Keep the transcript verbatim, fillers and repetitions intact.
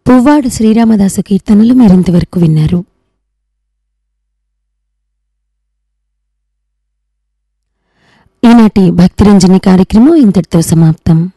పువ్వాడ శ్రీరామదాసు కీర్తనలు మీరింతవరకు విన్నారు. ఈనాటి భక్తిరంజని కార్యక్రమం ఇంతటితో సమాప్తం.